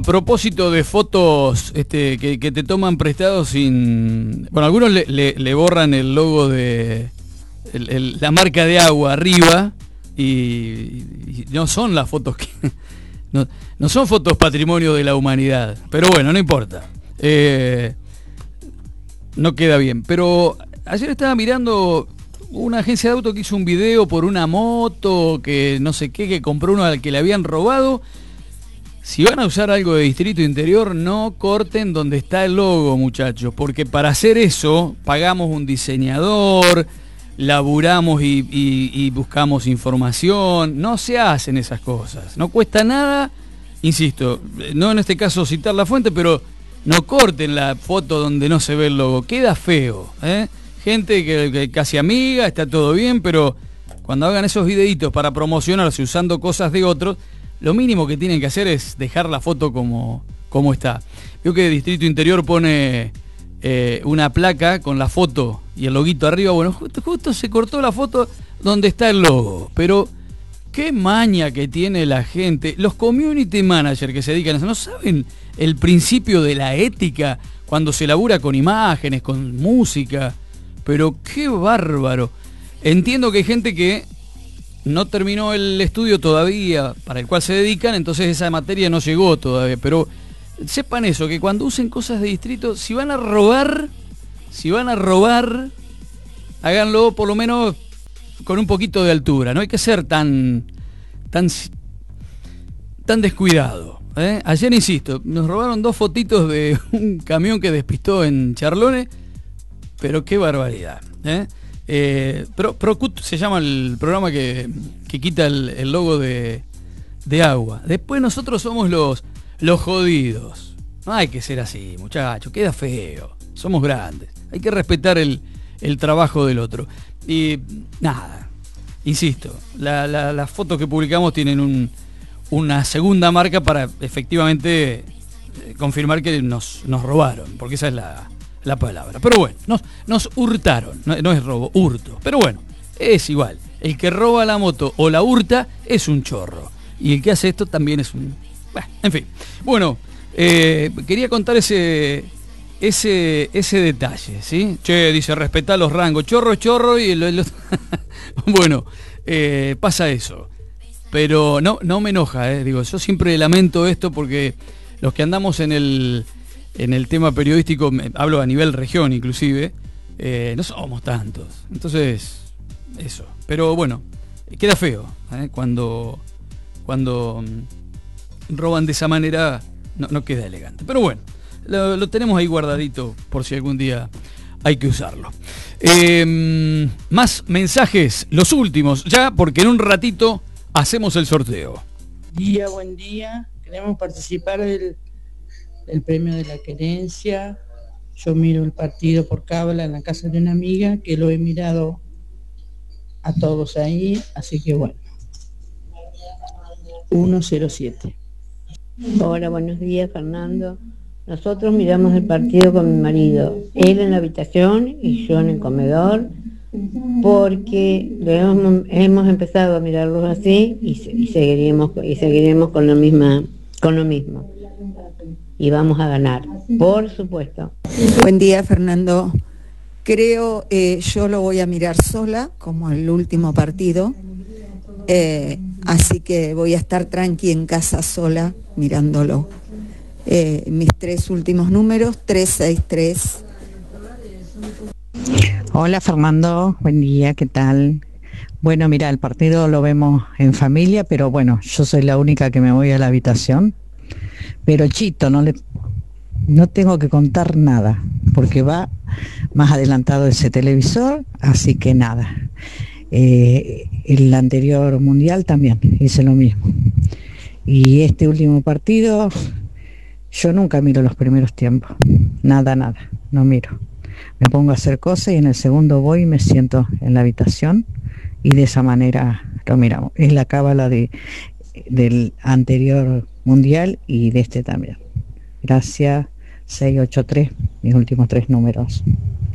A propósito de fotos que te toman prestados sin... Bueno, algunos le borran el logo de... la marca de agua arriba y no son las fotos que... No son fotos patrimonio de la humanidad. Pero bueno, no importa. No queda bien. Pero ayer estaba mirando una agencia de auto que hizo un video por una moto que no sé qué, que compró uno al que le habían robado. Si van a usar algo de Distrito Interior, no corten donde está el logo, muchachos, porque para hacer eso pagamos un diseñador, laburamos y buscamos información. No se hacen esas cosas, no cuesta nada, insisto, no en este caso citar la fuente, pero no corten la foto donde no se ve el logo, queda feo, ¿eh? Gente que casi amiga, está todo bien, pero cuando hagan esos videitos para promocionarse usando cosas de otros, lo mínimo que tienen que hacer es dejar la foto como está. Veo que Distrito Interior pone una placa con la foto y el loguito arriba. Bueno, justo se cortó la foto donde está el logo. Pero qué maña que tiene la gente. Los community managers que se dedican a eso, ¿no saben el principio de la ética cuando se labura con imágenes, con música? Pero qué bárbaro. Entiendo que hay gente que no terminó el estudio todavía para el cual se dedican, entonces esa materia no llegó todavía, pero sepan eso, que cuando usen cosas de distrito, si van a robar, háganlo por lo menos con un poquito de altura, no hay que ser tan descuidado, ¿eh? Ayer, insisto, nos robaron 2 fotitos de un camión que despistó en Charlones, pero qué barbaridad, ¿eh? Procut se llama el programa que quita el logo de agua. Después nosotros somos los jodidos. No hay que ser así, muchachos, queda feo. Somos grandes, hay que respetar el trabajo del otro. Y nada, insisto, las fotos que publicamos tienen una segunda marca para efectivamente confirmar que nos robaron, porque esa es la palabra. Pero bueno, nos hurtaron, no es robo, hurto. Pero bueno, es igual. El que roba la moto o la hurta es un chorro. Y el que hace esto también es un... Bueno, en fin. Bueno, quería contar ese detalle, ¿sí? Che, dice, respetá los rangos. Chorro es chorro y el bueno, pasa eso. Pero no me enoja, digo, yo siempre lamento esto porque los que andamos en el tema periodístico, hablo a nivel región inclusive, no somos tantos. Entonces, eso. Pero bueno, queda feo, cuando roban de esa manera, no queda elegante. Pero bueno, lo tenemos ahí guardadito por si algún día hay que usarlo. Más mensajes, los últimos ya, porque en un ratito hacemos el sorteo. Buen día. Queremos participar del premio de la querencia. Yo miro el partido por cábala en la casa de una amiga, que lo he mirado a todos ahí, así que bueno. 107. Hola, buenos días, Fernando. Nosotros miramos el partido con mi marido, él en la habitación y yo en el comedor, porque hemos empezado a mirarlos así y seguiremos con lo mismo. Y vamos a ganar, por supuesto. Buen día, Fernando. Creo, yo lo voy a mirar sola, como el último partido, así que voy a estar tranqui en casa sola, mirándolo. Mis 3 últimos números, 363. Hola, Fernando, buen día, ¿qué tal? Bueno, mira, el partido lo vemos en familia, pero bueno, yo soy la única que me voy a la habitación. Pero Chito, no tengo que contar nada, porque va más adelantado ese televisor, así que nada. El anterior mundial también hice lo mismo. Y este último partido, yo nunca miro los primeros tiempos, nada, no miro. Me pongo a hacer cosas y en el segundo voy y me siento en la habitación y de esa manera lo miramos. Es la cábala del anterior mundial y de este también. Gracias. 683, mis últimos 3 números.